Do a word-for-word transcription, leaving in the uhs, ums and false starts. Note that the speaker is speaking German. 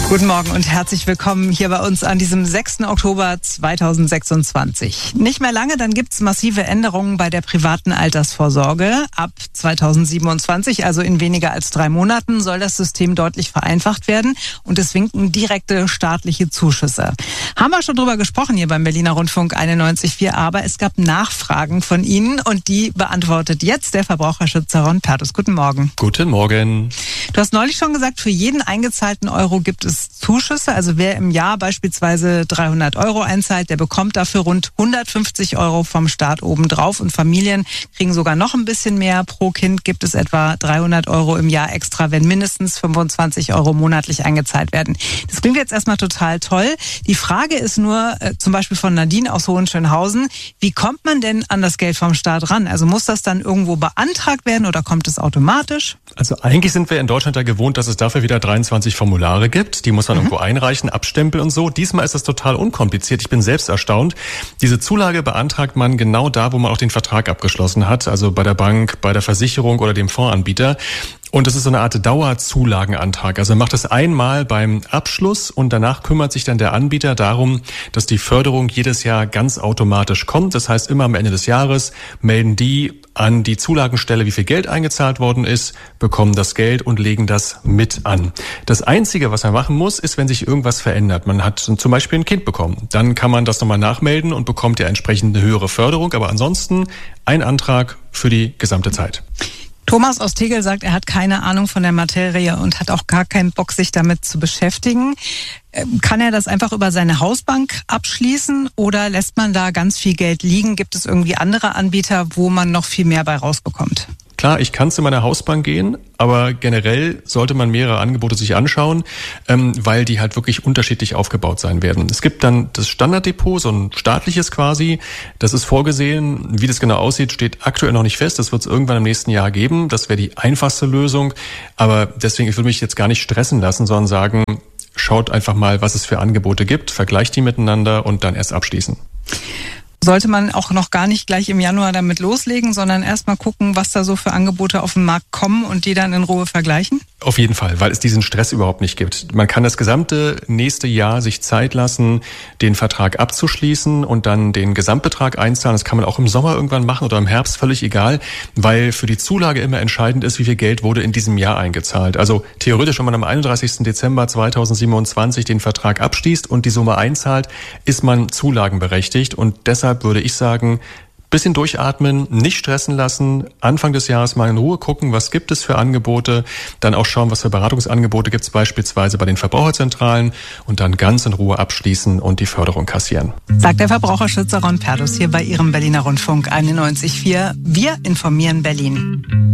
Guten Morgen und herzlich willkommen hier bei uns an diesem sechsten Oktober zweitausendsechsundzwanzig. Nicht mehr lange, dann gibt's massive Änderungen bei der privaten Altersvorsorge. Ab zweitausendsiebenundzwanzig, also in weniger als drei Monaten, soll das System deutlich vereinfacht werden und es winken direkte staatliche Zuschüsse. Haben wir schon drüber gesprochen hier beim Berliner Rundfunk einundneunzig Komma vier, aber es gab Nachfragen von Ihnen und die beantwortet jetzt der Verbraucherschützer Ron Pertus. Guten Morgen. Guten Morgen. Du hast neulich schon gesagt, für jeden eingezahlten Euro gibt es Zuschüsse. Also wer im Jahr beispielsweise dreihundert Euro einzahlt, der bekommt dafür rund hundertfünfzig Euro vom Staat obendrauf. Und Familien kriegen sogar noch ein bisschen mehr. Pro Kind gibt es etwa dreihundert Euro im Jahr extra, wenn mindestens fünfundzwanzig Euro monatlich eingezahlt werden. Das klingt jetzt erstmal total toll. Die Frage ist nur, äh, zum Beispiel von Nadine aus Hohenschönhausen, wie kommt man denn an das Geld vom Staat ran? Also muss das dann irgendwo beantragt werden oder kommt es automatisch? Also eigentlich sind wir in Deutschland ja gewohnt, dass es dafür wieder dreiundzwanzig Formulare gibt. Die muss man mhm. irgendwo einreichen, abstempeln und so. Diesmal ist das total unkompliziert. Ich bin selbst erstaunt. Diese Zulage beantragt man genau da, wo man auch den Vertrag abgeschlossen hat. Also bei der Bank, bei der Versicherung oder dem Fondsanbieter. Und das ist so eine Art Dauerzulagenantrag. Also man macht es einmal beim Abschluss und danach kümmert sich dann der Anbieter darum, dass die Förderung jedes Jahr ganz automatisch kommt. Das heißt, immer am Ende des Jahres melden die an die Zulagenstelle, wie viel Geld eingezahlt worden ist, bekommen das Geld und legen das mit an. Das Einzige, was man machen muss, ist, wenn sich irgendwas verändert. Man hat zum Beispiel ein Kind bekommen. Dann kann man das nochmal nachmelden und bekommt ja entsprechend eine höhere Förderung. Aber ansonsten ein Antrag für die gesamte Zeit. Thomas aus Tegel sagt, er hat keine Ahnung von der Materie und hat auch gar keinen Bock, sich damit zu beschäftigen. Kann er das einfach über seine Hausbank abschließen oder lässt man da ganz viel Geld liegen? Gibt es irgendwie andere Anbieter, wo man noch viel mehr bei rausbekommt? Klar, ich kann zu meiner Hausbank gehen, aber generell sollte man mehrere Angebote sich anschauen, ähm, weil die halt wirklich unterschiedlich aufgebaut sein werden. Es gibt dann das Standarddepot, so ein staatliches quasi. Das ist vorgesehen. Wie das genau aussieht, steht aktuell noch nicht fest. Das wird es irgendwann im nächsten Jahr geben. Das wäre die einfachste Lösung. Aber deswegen, ich würde mich jetzt gar nicht stressen lassen, sondern sagen, schaut einfach mal, was es für Angebote gibt, vergleicht die miteinander und dann erst abschließen. Sollte man auch noch gar nicht gleich im Januar damit loslegen, sondern erst mal gucken, was da so für Angebote auf den Markt kommen und die dann in Ruhe vergleichen? Auf jeden Fall, weil es diesen Stress überhaupt nicht gibt. Man kann das gesamte nächste Jahr sich Zeit lassen, den Vertrag abzuschließen und dann den Gesamtbetrag einzahlen. Das kann man auch im Sommer irgendwann machen oder im Herbst, völlig egal, weil für die Zulage immer entscheidend ist, wie viel Geld wurde in diesem Jahr eingezahlt. Also theoretisch, wenn man am einunddreißigsten Dezember zweitausendsiebenundzwanzig den Vertrag abschließt und die Summe einzahlt, ist man zulagenberechtigt und deshalb würde ich sagen, bisschen durchatmen, nicht stressen lassen, Anfang des Jahres mal in Ruhe gucken, was gibt es für Angebote, dann auch schauen, was für Beratungsangebote gibt es beispielsweise bei den Verbraucherzentralen und dann ganz in Ruhe abschließen und die Förderung kassieren. Sagt der Verbraucherschützer Ron Pertus hier bei Ihrem Berliner Rundfunk einundneunzig Komma vier. Wir informieren Berlin.